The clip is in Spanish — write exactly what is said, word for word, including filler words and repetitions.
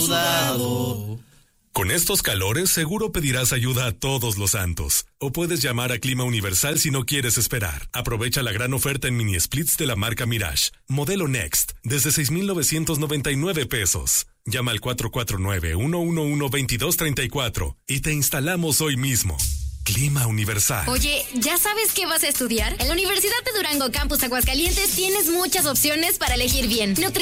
sudado. Con estos calores seguro pedirás ayuda a todos los santos. O puedes llamar a Clima Universal si no quieres esperar. Aprovecha la gran oferta en mini splits de la marca Mirage. Modelo Next, desde seis mil novecientos noventa y nueve pesos. Llama al cuatro cuatro nueve, uno uno uno, dos dos tres cuatro y te instalamos hoy mismo. Clima Universal. Oye, ¿ya sabes qué vas a estudiar? En la Universidad de Durango Campus Aguascalientes tienes muchas opciones para elegir bien. Nutri-